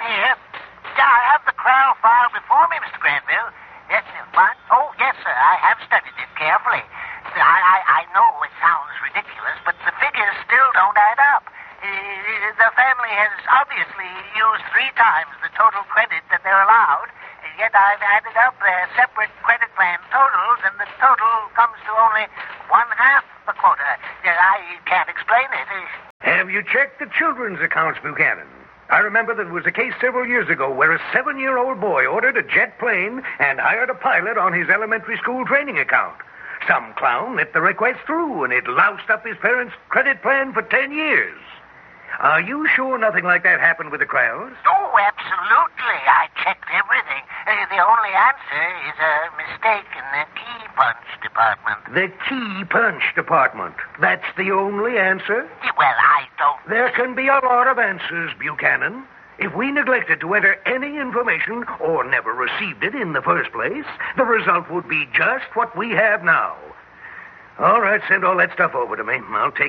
Here. I have the Crown file before me, Mr. Granville. Yes, what? Oh, yes, sir. I have studied it carefully. I know it sounds ridiculous, but the figures still don't add up. The family has obviously used 3 times the total credit that they're allowed, and yet I've added up their separate credit plan totals, and the total comes to only 1/2 the quota. I can't explain it. Have you checked the children's accounts, Buchanan? I remember there was a case several years ago where a 7-year-old boy ordered a jet plane and hired a pilot on his elementary school training account. Some clown let the request through, and it loused up his parents' credit plan for 10 years. Are you sure nothing like that happened with the Krells? Oh, absolutely. I checked everything. The only answer is a mistake in the key punch department. The key punch department. That's the only answer? Well, I don't... There can be a lot of answers, Buchanan. If we neglected to enter any information or never received it in the first place, the result would be just what we have now. All right, send all that stuff over to me. I'll take